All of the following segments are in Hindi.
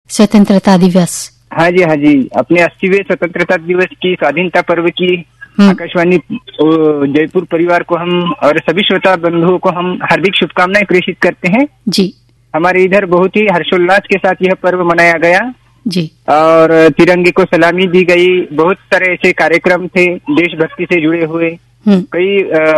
स्वतंत्रता दिवस। हाँ जी, अपने 80वें स्वतंत्रता दिवस की स्वाधीनता पर्व की आकाशवाणी जयपुर परिवार को हम और सभी श्रोता बंधुओं को हम हार्दिक शुभकामनाएं प्रेषित करते हैं जी। हमारे इधर बहुत ही हर्षोल्लास के साथ यह पर्व मनाया गया जी। और तिरंगे को सलामी दी गई। बहुत सारे ऐसे कार्यक्रम थे देशभक्ति से जुड़े हुए। कई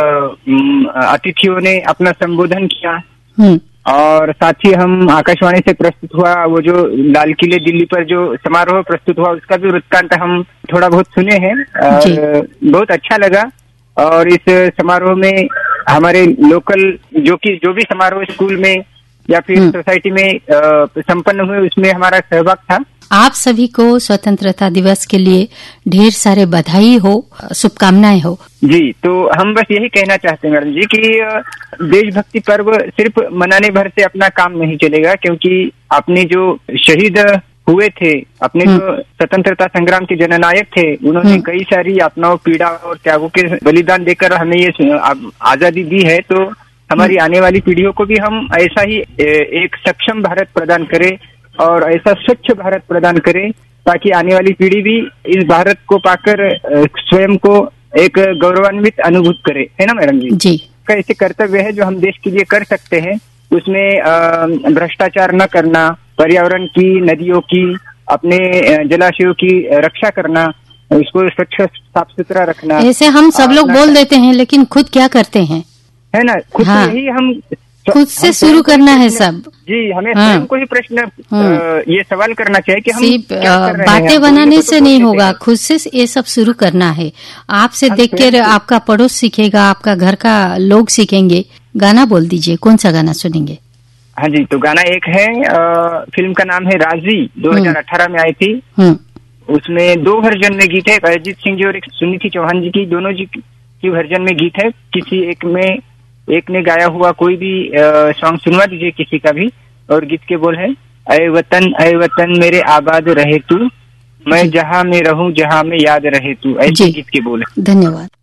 अतिथियों ने अपना संबोधन किया और साथ ही हम आकाशवाणी से प्रस्तुत हुआ वो जो लाल किले दिल्ली पर जो समारोह प्रस्तुत हुआ उसका भी वृत्तांत हम थोड़ा बहुत सुने हैं और बहुत अच्छा लगा। और इस समारोह में हमारे लोकल जो भी समारोह स्कूल में या फिर सोसाइटी में संपन्न हुए उसमें हमारा सहभाग था। आप सभी को स्वतंत्रता दिवस के लिए ढेर सारे बधाई हो, शुभकामनाएं हो। जी, तो हम बस यही कहना चाहते हैं मैडम जी कि देशभक्ति पर्व सिर्फ मनाने भर से अपना काम नहीं चलेगा, क्योंकि अपने जो शहीद हुए थे, अपने जो स्वतंत्रता संग्राम के जननायक थे, उन्होंने कई सारी यातनाओं, पीड़ा और त्यागों के बलिदान देकर हमें ये आजादी दी है। तो हमारी आने वाली पीढ़ियों को भी हम ऐसा ही एक सक्षम भारत प्रदान करें और ऐसा स्वच्छ भारत प्रदान करें ताकि आने वाली पीढ़ी भी इस भारत को पाकर स्वयं को एक गौरवान्वित अनुभूत करे, है ना मैडम जी? जी। ऐसे कर्तव्य है जो हम देश के लिए कर सकते हैं। उसमें भ्रष्टाचार न करना, पर्यावरण की, नदियों की, अपने जलाशयों की रक्षा करना, उसको स्वच्छ साफ सुथरा रखना। ऐसे हम सब लोग बोल देते हैं लेकिन खुद क्या करते हैं, है ना? खुद ही हम खुद से शुरू करना है सब। जी, हमें स्वयं को ही प्रश्न ये सवाल करना चाहिए कि हम क्या कर रहे हैं। बातें बनाने से नहीं होगा, खुद से ये सब शुरू करना है। आपसे देखकर आपका पड़ोस सीखेगा, आपका घर का लोग सीखेंगे। गाना बोल दीजिए, कौन सा गाना सुनेंगे? हाँ जी, तो गाना एक है, फिल्म का नाम है राजी, 2018 में आई थी। उसमें 2 वर्जन में गीत है, अरिजीत सिंह जी और एक सुनीति चौहान जी की, दोनों जी की वर्जन में गीत है। किसी एक ने गाया हुआ कोई भी सॉन्ग सुनवा दीजिए किसी का भी। और गीत के बोल है, ऐ वतन मेरे आबाद रहे तू, मैं जहाँ में रहूं जहाँ में याद रहे तू। ऐसे गीत के बोल है। धन्यवाद।